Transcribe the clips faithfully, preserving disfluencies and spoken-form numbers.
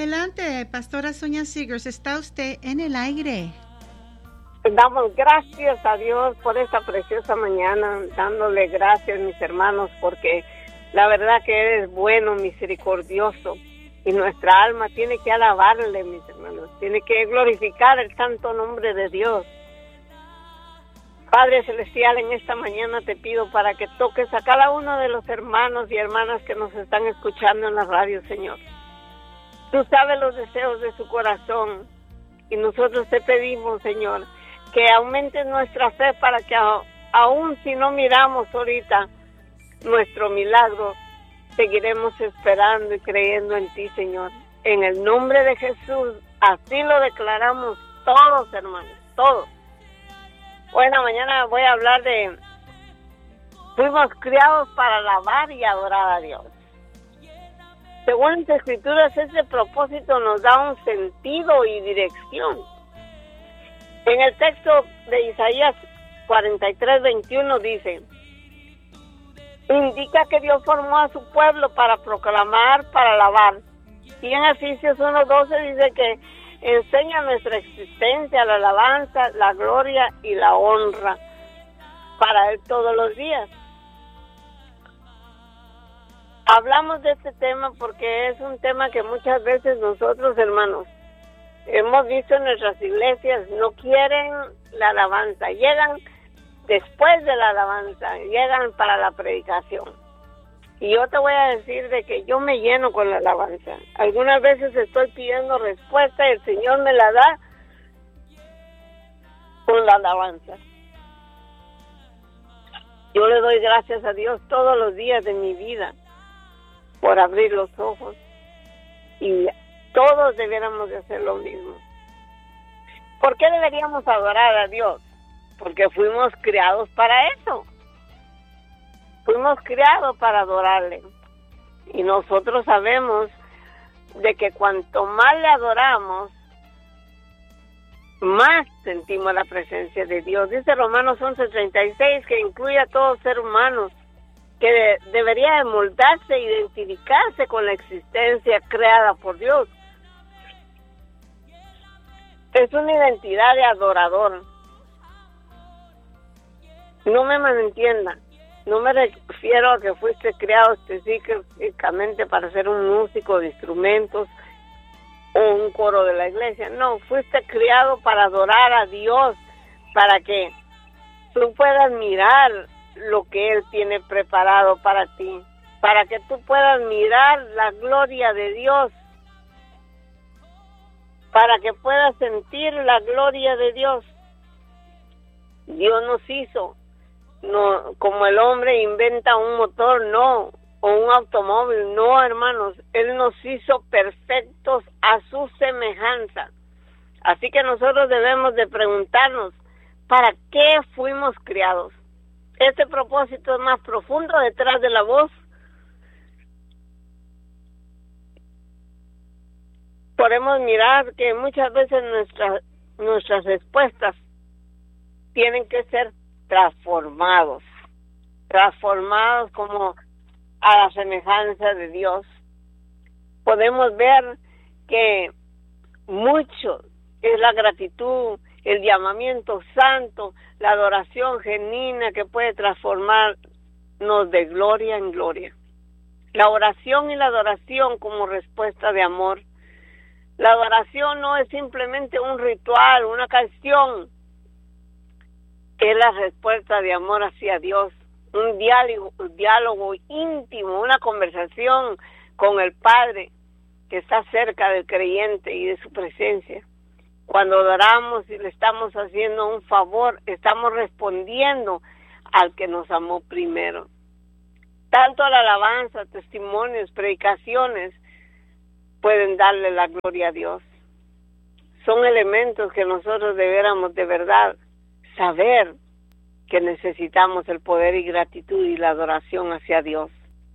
Adelante, Pastora Sonia Seegers, está usted en el aire. Damos gracias a Dios por esta preciosa mañana, dándole gracias, mis hermanos, porque la verdad que eres bueno, misericordioso, y nuestra alma tiene que alabarle, mis hermanos, tiene que glorificar el santo nombre de Dios. Padre Celestial, en esta mañana te pido para que toques a cada uno de los hermanos y hermanas que nos están escuchando en la radio, Señor. Tú sabes los deseos de su corazón, y nosotros te pedimos, Señor, que aumentes nuestra fe para que a, aún si no miramos ahorita nuestro milagro, seguiremos esperando y creyendo en ti, Señor. En el nombre de Jesús, así lo declaramos todos, hermanos, todos. Hoy en la mañana voy a hablar de, fuimos criados para alabar y adorar a Dios. Según las Escrituras, ese propósito nos da un sentido y dirección. En el texto de Isaías cuarenta y tres, veintiuno dice, indica que Dios formó a su pueblo para proclamar, para alabar. Y en Efesios uno doce dice que enseña nuestra existencia, la alabanza, la gloria y la honra para Él todos los días. Hablamos de este tema porque es un tema que muchas veces nosotros, hermanos, hemos visto en nuestras iglesias, no quieren la alabanza, llegan después de la alabanza, llegan para la predicación. Y yo te voy a decir de que yo me lleno con la alabanza. Algunas veces estoy pidiendo respuesta y el Señor me la da con la alabanza. Yo le doy gracias a Dios todos los días de mi vida por abrir los ojos, y todos debiéramos de hacer lo mismo. ¿Por qué deberíamos adorar a Dios? Porque fuimos criados para eso. Fuimos criados para adorarle. Y nosotros sabemos de que cuanto más le adoramos, más sentimos la presencia de Dios. Dice Romanos once treinta y seis que incluye a todo ser humano, que de, debería de moldarse e identificarse con la existencia creada por Dios. Es una identidad de adorador. No me malentiendan, no me refiero a que fuiste creado específicamente para ser un músico de instrumentos o un coro de la iglesia. No, fuiste criado para adorar a Dios, para que tú puedas mirar lo que Él tiene preparado para ti, para que tú puedas mirar la gloria de Dios, para que puedas sentir la gloria de Dios. Dios nos hizo, no como el hombre inventa un motor, no, o un automóvil, no, hermanos, Él nos hizo perfectos a su semejanza. Así que nosotros debemos de preguntarnos, ¿para qué fuimos criados? Este propósito es más profundo detrás de la voz. Podemos mirar que muchas veces nuestras nuestras respuestas tienen que ser transformados, transformados como a la semejanza de Dios. Podemos ver que mucho es la gratitud, el llamamiento santo, la adoración genuina que puede transformarnos de gloria en gloria. La oración y la adoración como respuesta de amor. La adoración no es simplemente un ritual, una canción, es la respuesta de amor hacia Dios, un diálogo, un diálogo íntimo, una conversación con el Padre que está cerca del creyente y de su presencia. Cuando adoramos y le estamos haciendo un favor, estamos respondiendo al que nos amó primero. Tanto la alabanza, testimonios, predicaciones pueden darle la gloria a Dios. Son elementos que nosotros debiéramos de verdad saber que necesitamos el poder y gratitud y la adoración hacia Dios.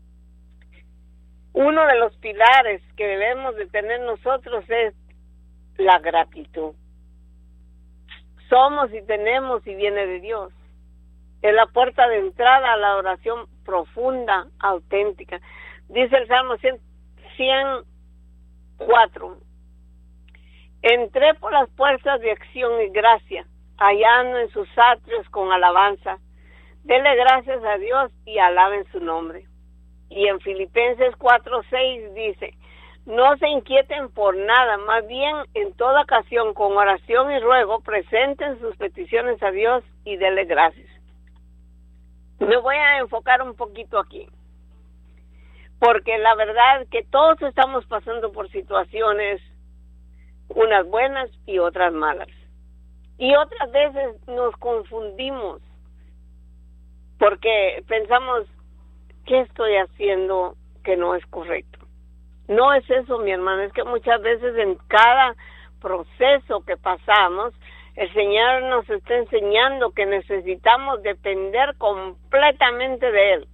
Uno de los pilares que debemos de tener nosotros es la gratitud. Somos y tenemos y viene de Dios. Es la puerta de entrada a la oración profunda, auténtica. Dice el Salmo cien, cuatro. Entré por las puertas de acción y gracia, hallando en sus atrios con alabanza. Dele gracias a Dios y alaben su nombre. Y en Filipenses cuatro seis dice, no se inquieten por nada, más bien en toda ocasión con oración y ruego presenten sus peticiones a Dios y dele gracias. Me voy a enfocar un poquito aquí, porque la verdad que todos estamos pasando por situaciones, unas buenas y otras malas. Y otras veces nos confundimos, porque pensamos, ¿qué estoy haciendo que no es correcto? No es eso, mi hermano, es que muchas veces en cada proceso que pasamos, el Señor nos está enseñando que necesitamos depender completamente de Él.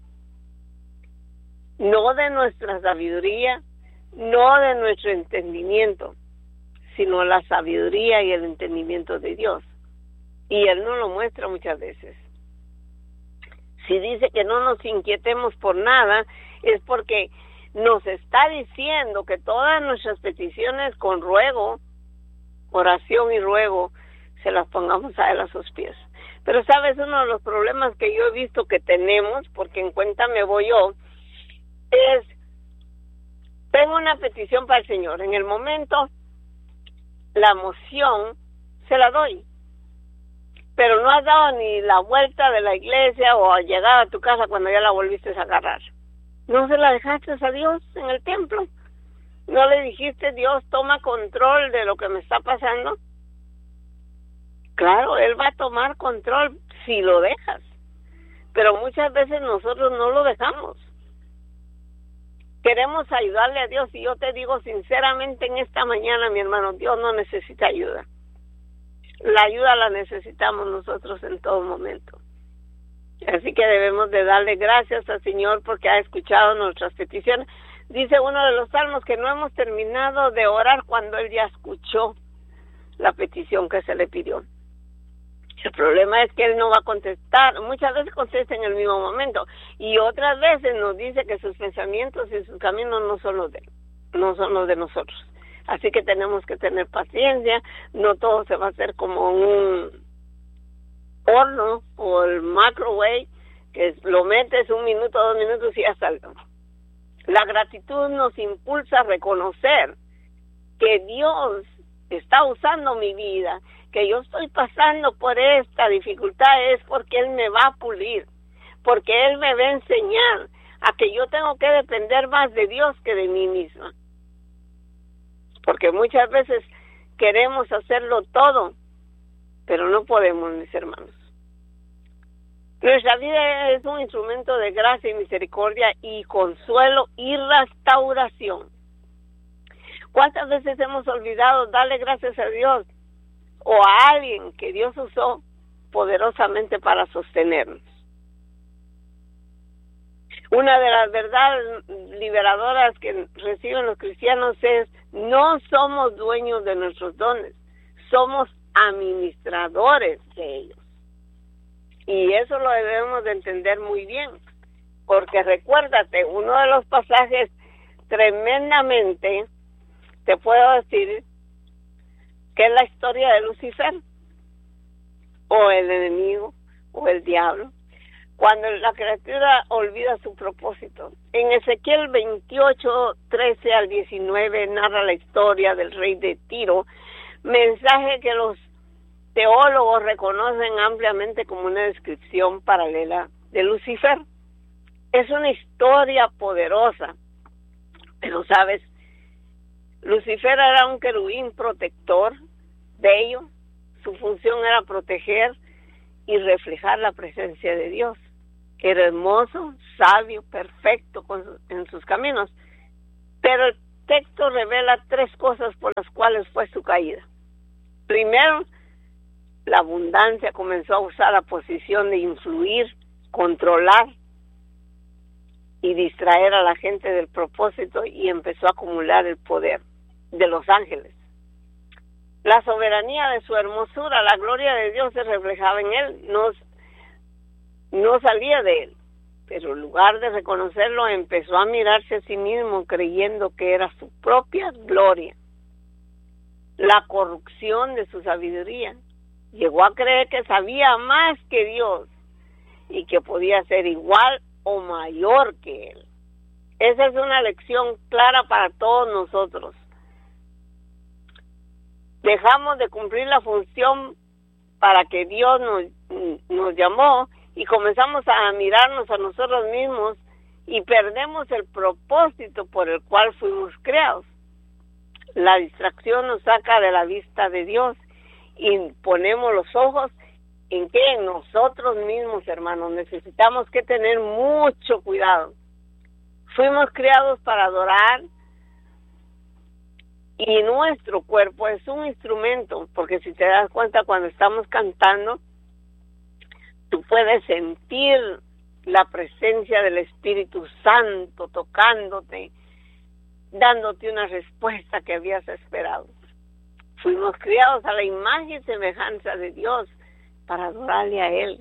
No de nuestra sabiduría, no de nuestro entendimiento, sino la sabiduría y el entendimiento de Dios. Y Él nos lo muestra muchas veces. Si dice que no nos inquietemos por nada, es porque nos está diciendo que todas nuestras peticiones con ruego, oración y ruego, se las pongamos a Él a sus pies. Pero sabes, uno de los problemas que yo he visto que tenemos, porque en cuenta me voy yo, es, tengo una petición para el Señor. En el momento, la emoción se la doy. Pero no has dado ni la vuelta de la iglesia o has llegado a tu casa cuando ya la volviste a agarrar. No se la dejaste a Dios en el templo. No le dijiste, Dios, toma control de lo que me está pasando. Claro, Él va a tomar control si lo dejas. Pero muchas veces nosotros no lo dejamos. Queremos ayudarle a Dios y yo te digo sinceramente en esta mañana, mi hermano, Dios no necesita ayuda. La ayuda la necesitamos nosotros en todo momento. Así que debemos de darle gracias al Señor porque ha escuchado nuestras peticiones. Dice uno de los salmos que no hemos terminado de orar cuando Él ya escuchó la petición que se le pidió. El problema es que Él no va a contestar. Muchas veces contesta en el mismo momento y otras veces nos dice que sus pensamientos y sus caminos no son los de Él, no son los de nosotros. Así que tenemos que tener paciencia. No todo se va a hacer como un horno o el microwave que lo metes un minuto, dos minutos y ya salió. La gratitud nos impulsa a reconocer que Dios está usando mi vida, que yo estoy pasando por esta dificultad es porque Él me va a pulir, porque Él me va a enseñar a que yo tengo que depender más de Dios que de mí misma. Porque muchas veces queremos hacerlo todo, pero no podemos, mis hermanos. Nuestra vida es un instrumento de gracia y misericordia y consuelo y restauración. ¿Cuántas veces hemos olvidado darle gracias a Dios o a alguien que Dios usó poderosamente para sostenernos? Una de las verdades liberadoras que reciben los cristianos es: no somos dueños de nuestros dones, somos administradores de ellos. Y eso lo debemos de entender muy bien, porque recuérdate, uno de los pasajes tremendamente, te puedo decir, que es la historia de Lucifer, o el enemigo, o el diablo, cuando la criatura olvida su propósito. En Ezequiel veintiocho, trece al diecinueve, narra la historia del rey de Tiro, mensaje que los teólogos reconocen ampliamente como una descripción paralela de Lucifer. Es una historia poderosa, pero sabes, Lucifer era un querubín protector, bello, su función era proteger y reflejar la presencia de Dios. Era hermoso, sabio, perfecto con su, en sus caminos, pero el texto revela tres cosas por las cuales fue su caída. Primero, la abundancia comenzó a usar la posición de influir, controlar y distraer a la gente del propósito y empezó a acumular el poder de los ángeles. La soberanía de su hermosura, la gloria de Dios se reflejaba en él, no, no salía de él. pero en lugar de reconocerlo, empezó a mirarse a sí mismo creyendo que era su propia gloria, la corrupción de su sabiduría. Llegó a creer que sabía más que Dios y que podía ser igual o mayor que Él. Esa es una lección clara para todos nosotros. Dejamos de cumplir la función para que Dios nos, nos llamó y comenzamos a mirarnos a nosotros mismos y perdemos el propósito por el cual fuimos creados. La distracción nos saca de la vista de Dios y ponemos los ojos en que en nosotros mismos, hermanos. Necesitamos que tener mucho cuidado. Fuimos creados para adorar y nuestro cuerpo es un instrumento, porque si te das cuenta cuando estamos cantando, tú puedes sentir la presencia del Espíritu Santo tocándote, dándote una respuesta que habías esperado. Fuimos criados a la imagen y semejanza de Dios para adorarle a Él.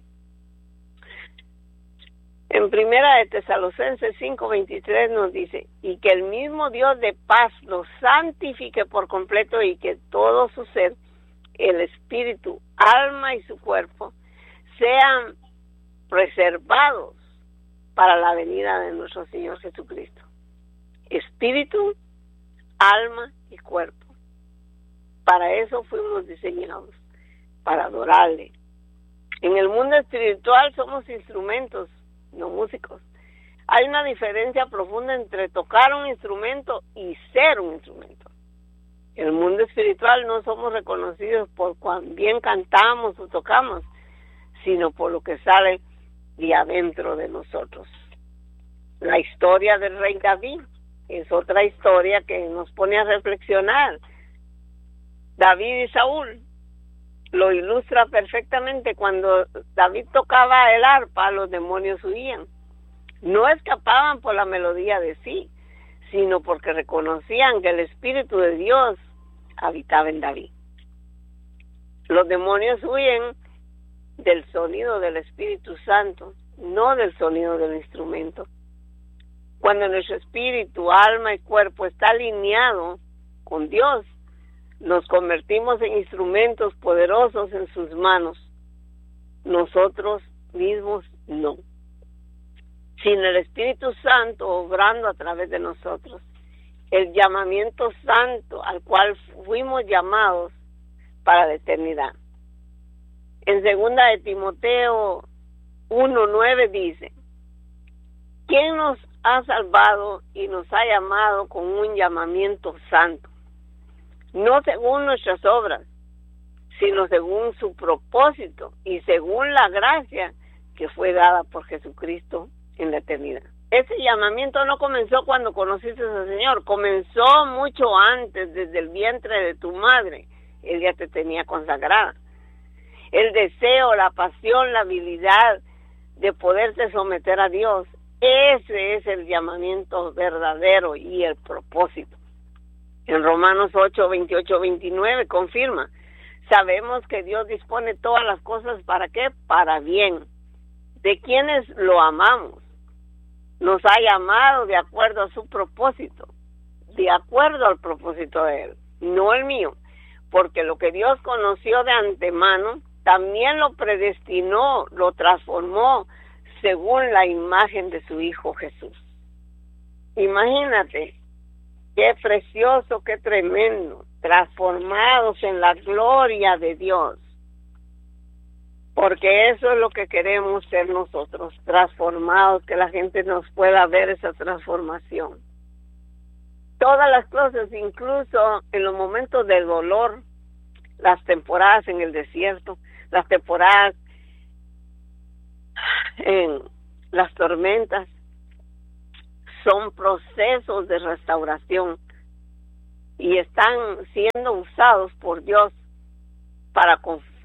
En primera de Tesalonicenses cinco veintitrés nos dice, y que el mismo Dios de paz los santifique por completo y que todo su ser, el espíritu, alma y su cuerpo, sean preservados para la venida de nuestro Señor Jesucristo. Espíritu, alma y cuerpo. Para eso fuimos diseñados, para adorarle. En el mundo espiritual somos instrumentos, no músicos. Hay una diferencia profunda entre tocar un instrumento y ser un instrumento. En el mundo espiritual no somos reconocidos por cuán bien cantamos o tocamos, sino por lo que sale de adentro de nosotros. La historia del rey David es otra historia que nos pone a reflexionar. David y Saúl lo ilustra perfectamente. Cuando David tocaba el arpa, los demonios huían. No escapaban por la melodía de sí, sino porque reconocían que el Espíritu de Dios habitaba en David. Los demonios huyen del sonido del Espíritu Santo, no del sonido del instrumento. Cuando nuestro espíritu, alma y cuerpo está alineado con Dios, nos convertimos en instrumentos poderosos en sus manos. Nosotros mismos no. Sin el Espíritu Santo obrando a través de nosotros. El llamamiento santo al cual fuimos llamados para la eternidad. En segunda de Timoteo uno nueve dice, ¿quién nos ha salvado y nos ha llamado con un llamamiento santo? No según nuestras obras, sino según su propósito y según la gracia que fue dada por Jesucristo en la eternidad. Ese llamamiento no comenzó cuando conociste al Señor, comenzó mucho antes, desde el vientre de tu madre. Él ya te tenía consagrada. El deseo, la pasión, la habilidad de poderte someter a Dios, ese es el llamamiento verdadero y el propósito. En Romanos ocho, veintiocho, veintinueve confirma, sabemos que Dios dispone todas las cosas, ¿para qué? Para bien, de quienes lo amamos. Nos ha llamado de acuerdo a su propósito, de acuerdo al propósito de Él, no el mío, porque lo que Dios conoció de antemano, también lo predestinó, lo transformó según la imagen de su Hijo Jesús. Imagínate, qué precioso, qué tremendo, transformados en la gloria de Dios. Porque eso es lo que queremos ser nosotros, transformados, que la gente nos pueda ver esa transformación. Todas las cosas, incluso en los momentos de dolor, las temporadas en el desierto, las temporadas en las tormentas, son procesos de restauración y están siendo usados por Dios para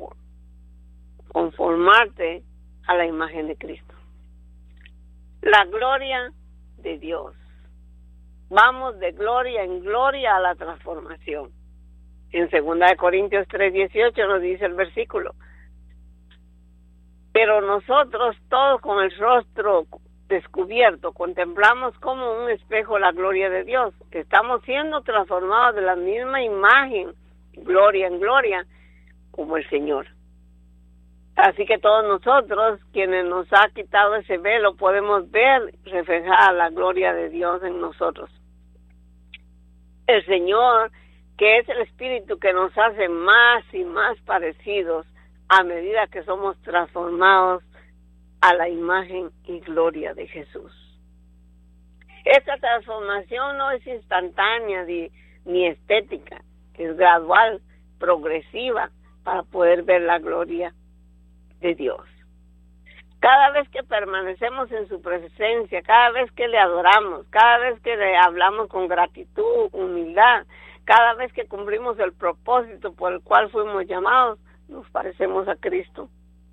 conformarte a la imagen de Cristo. La gloria de Dios. Vamos de gloria en gloria a la transformación. En segunda de Corintios tres dieciocho nos dice el versículo, pero nosotros todos con el rostro descubierto, contemplamos como un espejo la gloria de Dios, que estamos siendo transformados de la misma imagen, gloria en gloria, como el Señor. Así que todos nosotros, quienes nos ha quitado ese velo, podemos ver reflejada la gloria de Dios en nosotros. El Señor, que es el Espíritu que nos hace más y más parecidos a medida que somos transformados a la imagen y gloria de Jesús. Esta transformación no es instantánea ni, ni estética, es gradual, progresiva, para poder ver la gloria de Dios. Cada vez que permanecemos en su presencia, cada vez que le adoramos, cada vez que le hablamos con gratitud, humildad, cada vez que cumplimos el propósito por el cual fuimos llamados, nos parecemos a Cristo.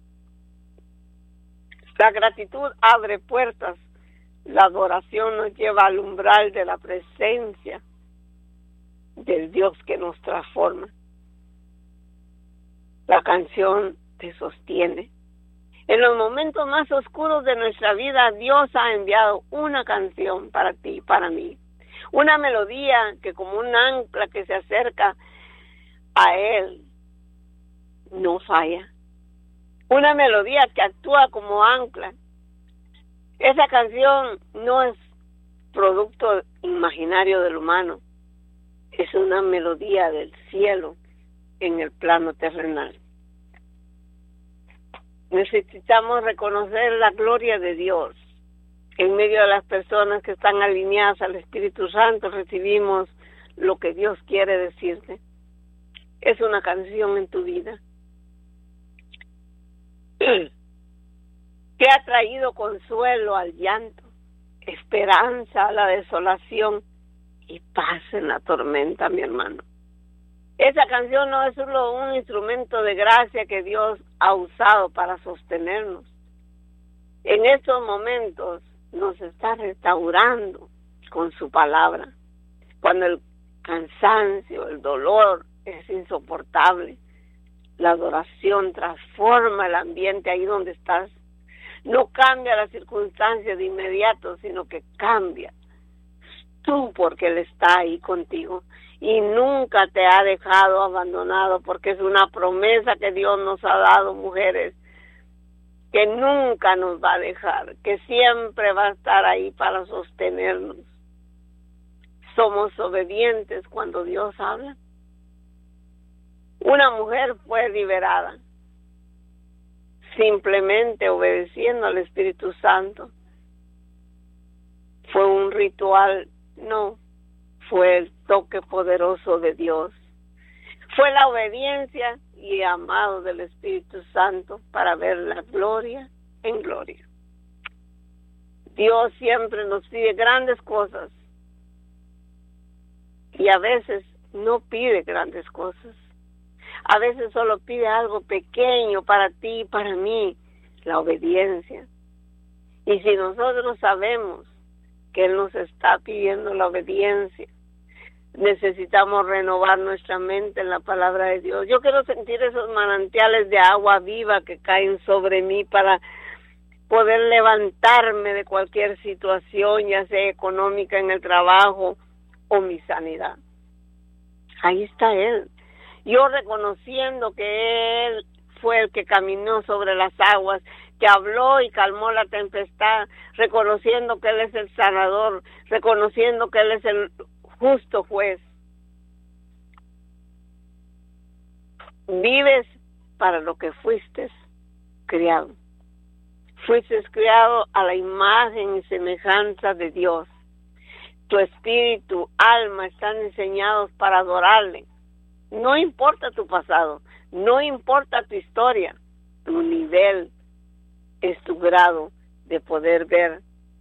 La gratitud abre puertas, la adoración nos lleva al umbral de la presencia del Dios que nos transforma. La canción te sostiene. En los momentos más oscuros de nuestra vida, Dios ha enviado una canción para ti y para mí. Una melodía que, como un ancla que se acerca a Él, no falla. Una melodía que actúa como ancla. Esa canción no es producto imaginario del humano. Es una melodía del cielo en el plano terrenal. Necesitamos reconocer la gloria de Dios. En medio de las personas que están alineadas al Espíritu Santo, recibimos lo que Dios quiere decirte. Es una canción en tu vida que ha traído consuelo al llanto, esperanza a la desolación y paz en la tormenta, mi hermano. Esa canción no es solo un instrumento de gracia que Dios ha usado para sostenernos. En estos momentos nos está restaurando con su palabra. Cuando el cansancio, el dolor es insoportable, la adoración transforma el ambiente ahí donde estás. No cambia las circunstancias de inmediato, sino que cambia tú, porque Él está ahí contigo y nunca te ha dejado abandonado, porque es una promesa que Dios nos ha dado, mujeres, que nunca nos va a dejar, que siempre va a estar ahí para sostenernos. Somos obedientes cuando Dios habla. Una mujer fue liberada simplemente obedeciendo al Espíritu Santo. ¿Fue un ritual? No, fue el toque poderoso de Dios. Fue la obediencia y amado del Espíritu Santo para ver la gloria en gloria. Dios siempre nos pide grandes cosas y a veces no pide grandes cosas. A veces solo pide algo pequeño para ti y para mí, la obediencia. Y si nosotros sabemos que Él nos está pidiendo la obediencia, necesitamos renovar nuestra mente en la palabra de Dios. Yo quiero sentir esos manantiales de agua viva que caen sobre mí para poder levantarme de cualquier situación, ya sea económica, en el trabajo o mi sanidad. Ahí está Él. Yo reconociendo que Él fue el que caminó sobre las aguas, que habló y calmó la tempestad, reconociendo que Él es el sanador, reconociendo que Él es el justo juez. Vives para lo que fuiste criado. Fuiste criado a la imagen y semejanza de Dios. Tu espíritu, alma están diseñados para adorarle. No importa tu pasado, no importa tu historia, tu nivel es tu grado de poder ver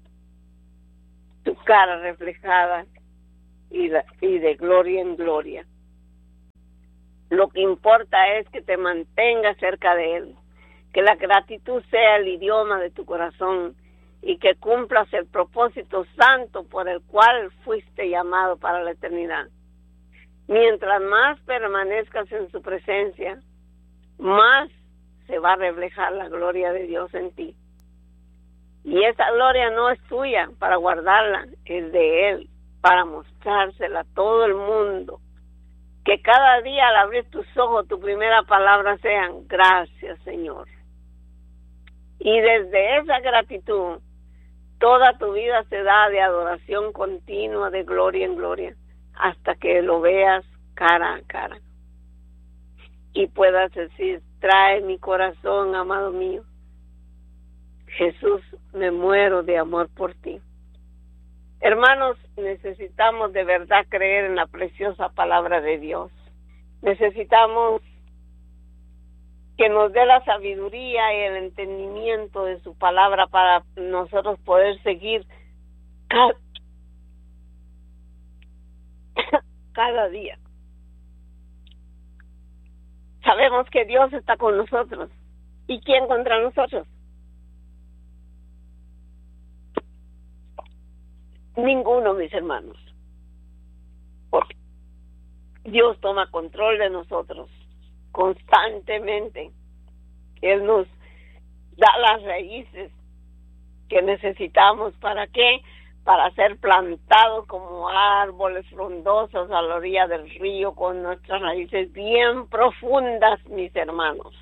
tu cara reflejada y, la, y de gloria en gloria. Lo que importa es que te mantengas cerca de Él, que la gratitud sea el idioma de tu corazón y que cumplas el propósito santo por el cual fuiste llamado para la eternidad. Mientras más permanezcas en su presencia, más se va a reflejar la gloria de Dios en ti. Y esa gloria no es tuya para guardarla, es de Él, para mostrársela a todo el mundo. Que cada día al abrir tus ojos, tu primera palabra sean gracias, Señor. Y desde esa gratitud, toda tu vida se da de adoración continua, de gloria en gloria, hasta que lo veas cara a cara. Y puedas decir, trae mi corazón, amado mío. Jesús, me muero de amor por ti. Hermanos, necesitamos de verdad creer en la preciosa palabra de Dios. Necesitamos que nos dé la sabiduría y el entendimiento de su palabra para nosotros poder seguir cada, cada día. Sabemos que Dios está con nosotros. ¿Y quién contra nosotros? Ninguno, mis hermanos. Porque Dios toma control de nosotros constantemente. Él nos da las raíces que necesitamos. ¿Para qué? Para ser plantados como árboles frondosos a la orilla del río con nuestras raíces bien profundas, mis hermanos.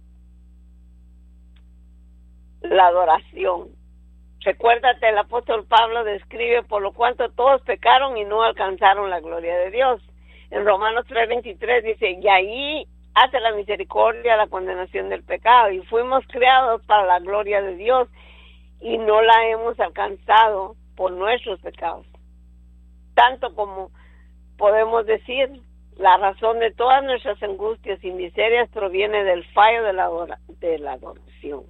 La adoración. Recuérdate, el apóstol Pablo describe por lo cuanto todos pecaron y no alcanzaron la gloria de Dios. En Romanos tres veintitrés dice, y ahí hace la misericordia la condenación del pecado, y fuimos creados para la gloria de Dios y no la hemos alcanzado por nuestros pecados. Tanto como podemos decir, la razón de todas nuestras angustias y miserias proviene del fallo de la, adora- de la adoración.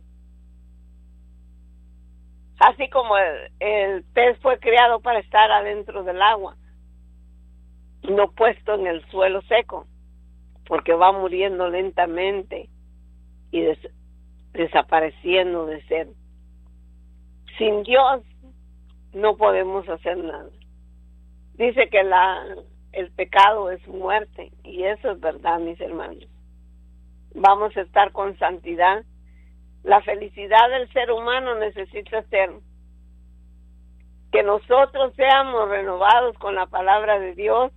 Así como el, el pez fue creado para estar adentro del agua, no puesto en el suelo seco, porque va muriendo lentamente y des- desapareciendo de ser. Sin Dios no podemos hacer nada. Dice que la, el pecado es muerte, y eso es verdad, mis hermanos. Vamos a estar con santidad. La felicidad del ser humano necesita ser que nosotros seamos renovados con la palabra de Dios,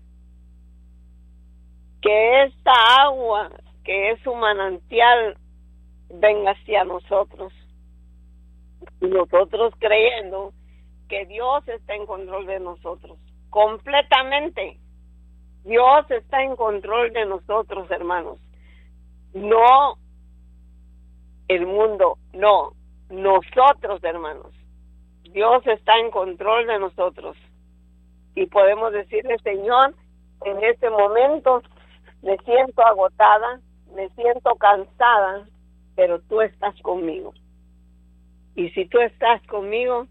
que esta agua que es su manantial venga hacia nosotros, nosotros creyendo que Dios está en control de nosotros, completamente. Dios está en control de nosotros, hermanos. No el mundo, no, nosotros, hermanos. Dios está en control de nosotros. Y podemos decirle, Señor, en este momento me siento agotada, me siento cansada, pero tú estás conmigo. Y si tú estás conmigo,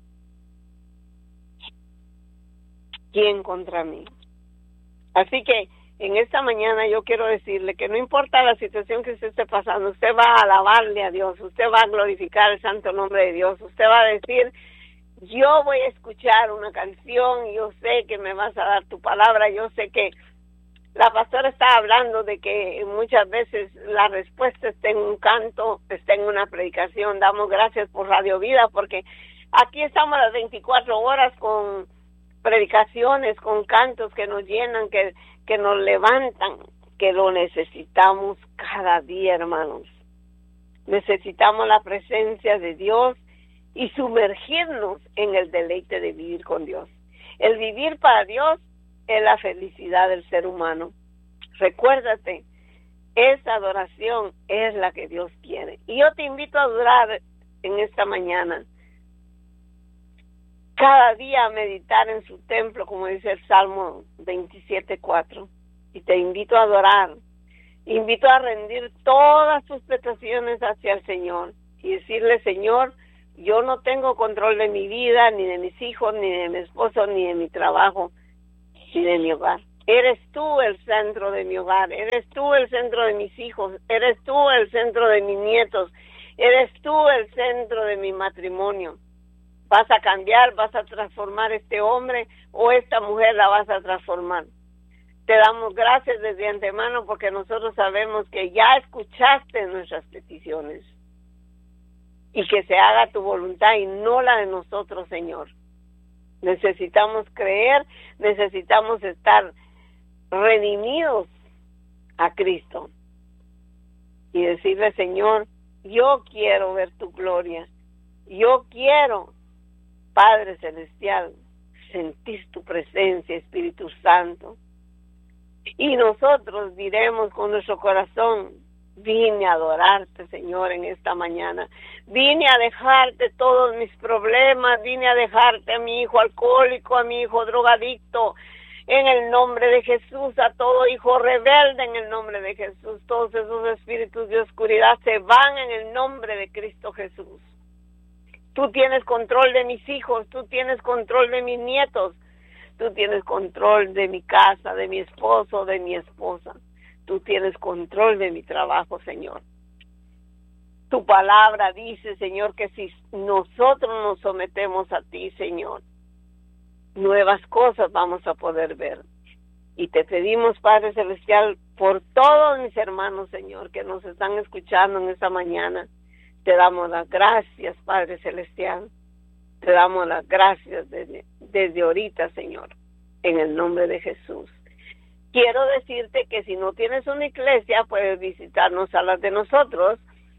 ¿quién contra mí? Así que en esta mañana yo quiero decirle que no importa la situación que usted esté pasando, usted va a alabarle a Dios, usted va a glorificar el santo nombre de Dios, usted va a decir, yo voy a escuchar una canción, yo sé que me vas a dar tu palabra, yo sé que la pastora está hablando de que muchas veces la respuesta está en un canto, está en una predicación. Damos gracias por Radio Vida, porque aquí estamos las veinticuatro horas con predicaciones, con cantos que nos llenan, que, que nos levantan, que lo necesitamos cada día, hermanos. Necesitamos la presencia de Dios y sumergirnos en el deleite de vivir con Dios. El vivir para Dios es la felicidad del ser humano. Recuérdate, esa adoración es la que Dios quiere. Y yo te invito a adorar en esta mañana. Cada día a meditar en su templo, como dice el Salmo veintisiete cuatro. Y te invito a adorar. Invito a rendir todas tus peticiones hacia el Señor. Y decirle, Señor, yo no tengo control de mi vida, ni de mis hijos, ni de mi esposo, ni de mi trabajo, ni de mi hogar. Eres tú el centro de mi hogar, eres tú el centro de mis hijos, eres tú el centro de mis nietos, eres tú el centro de mi matrimonio. Vas a cambiar, vas a transformar este hombre o esta mujer la vas a transformar. Te damos gracias desde antemano porque nosotros sabemos que ya escuchaste nuestras peticiones. y que se haga tu voluntad y no la de nosotros, Señor. Necesitamos creer, necesitamos estar redimidos a Cristo y decirle, Señor, yo quiero ver tu gloria, yo quiero, Padre Celestial, sentir tu presencia, Espíritu Santo. Y nosotros diremos con nuestro corazón, vine a adorarte, Señor, en esta mañana. Vine a dejarte todos mis problemas, vine a dejarte a mi hijo alcohólico, a mi hijo drogadicto, en el nombre de Jesús, a todo hijo rebelde, en el nombre de Jesús. Todos esos espíritus de oscuridad se van en el nombre de Cristo Jesús. Tú tienes control de mis hijos, tú tienes control de mis nietos, tú tienes control de mi casa, de mi esposo, de mi esposa. Tú tienes control de mi trabajo, Señor. Tu palabra dice, Señor, que si nosotros nos sometemos a ti, Señor, nuevas cosas vamos a poder ver. Y te pedimos, Padre Celestial, por todos mis hermanos, Señor, que nos están escuchando en esta mañana. Te damos las gracias, Padre Celestial. Te damos las gracias desde, desde ahorita, Señor, en el nombre de Jesús. Quiero decirte que si no tienes una iglesia, puedes visitarnos a las de nosotros.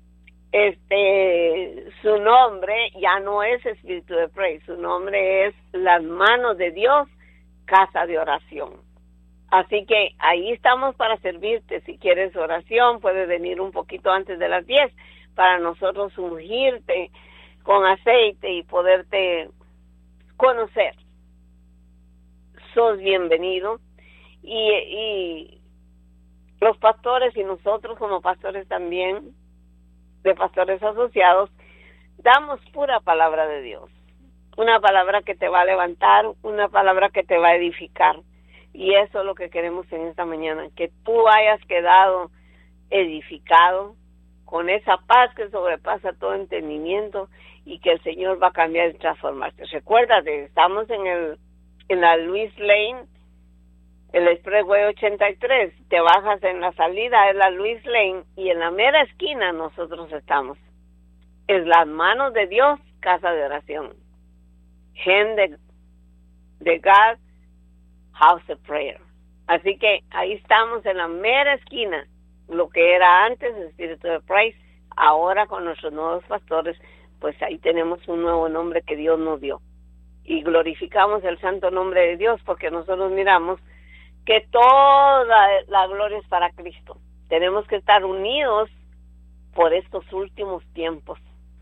Este, su nombre ya no es Espíritu de Praise, su nombre es Las Manos de Dios, Casa de Oración. Así que ahí estamos para servirte. Si quieres oración, puedes venir un poquito antes de las diez para nosotros ungirte con aceite y poderte conocer. Sos bienvenido. Y, y los pastores y nosotros como pastores también, de pastores asociados, damos pura palabra de Dios. Una palabra que te va a levantar, una palabra que te va a edificar. Y eso es lo que queremos en esta mañana, que tú hayas quedado edificado con esa paz que sobrepasa todo entendimiento y que el Señor va a cambiar y transformarte. Recuérdate, estamos en el en la Louis Lane, el Expressway ochenta y tres, te bajas en la salida, es la Louis Lane, y en la mera esquina nosotros estamos. Es Las Manos de Dios, Casa de Oración. Hand de, de God, House of Prayer. Así que ahí estamos en la mera esquina, lo que era antes el Espíritu de Praise, ahora con nuestros nuevos pastores, pues ahí tenemos un nuevo nombre que Dios nos dio. Y glorificamos el santo nombre de Dios porque nosotros miramos que toda la gloria es para Cristo. Tenemos que estar unidos por estos últimos tiempos.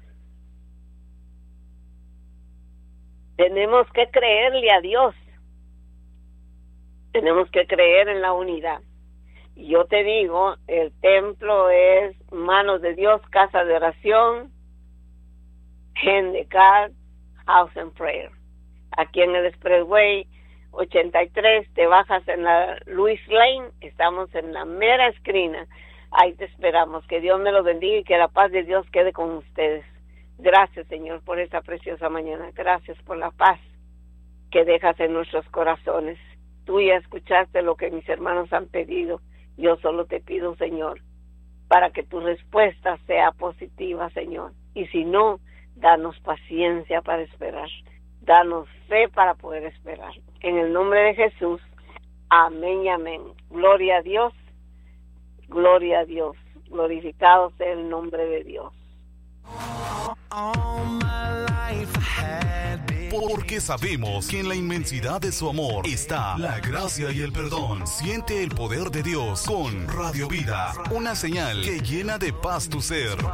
Tenemos que creerle a Dios. Tenemos que creer en la unidad. Y yo te digo, el templo es Manos de Dios, Casa de Oración, Hand de God, House and Prayer. Aquí en el Expressway ochenta y tres, te bajas en la Louis Lane, estamos en la mera esquina. Ahí te esperamos. Que Dios me lo bendiga y que la paz de Dios quede con ustedes. Gracias, Señor, por esta preciosa mañana. Gracias por la paz que dejas en nuestros corazones. Tú ya escuchaste lo que mis hermanos han pedido. Yo solo te pido, Señor, para que tu respuesta sea positiva, Señor. Y si no, danos paciencia para esperar. Danos fe para poder esperar. En el nombre de Jesús, amén y amén. Gloria a Dios, gloria a Dios. Glorificado sea el nombre de Dios. Porque sabemos que en la inmensidad de su amor está la gracia y el perdón. Siente el poder de Dios con Radio Vida, una señal que llena de paz tu ser.